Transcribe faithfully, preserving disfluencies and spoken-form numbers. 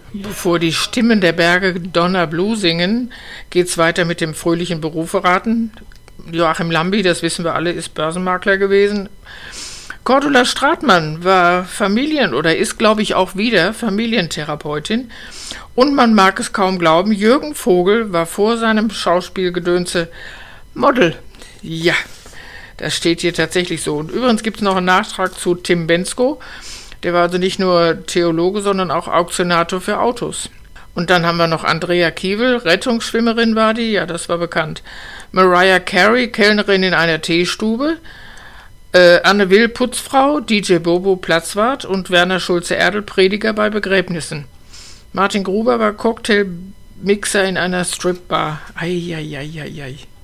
Bevor die Stimmen der Berge Donner Blue singen, geht's weiter mit dem fröhlichen Beruferaten. Joachim Lambi, das wissen wir alle, ist Börsenmakler gewesen. Cordula Stratmann war Familien- oder ist, glaube ich, auch wieder Familientherapeutin. Und man mag es kaum glauben, Jürgen Vogel war vor seinem Schauspielgedönse Model. Ja, das steht hier tatsächlich so. Und übrigens gibt es noch einen Nachtrag zu Tim Bensko. Der war also nicht nur Theologe, sondern auch Auktionator für Autos. Und dann haben wir noch Andrea Kiewel, Rettungsschwimmerin war die, ja, das war bekannt. Mariah Carey, Kellnerin in einer Teestube. Äh, Anne Will, Putzfrau, D J Bobo, Platzwart und Werner Schulze-Erdel, Prediger bei Begräbnissen. Martin Gruber war Cocktailmixer in einer Stripbar. Eieieiei.